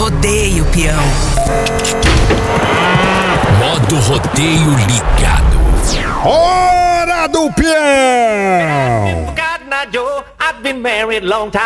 rodeio, peão. Modo rodeio ligado. Hora do peão!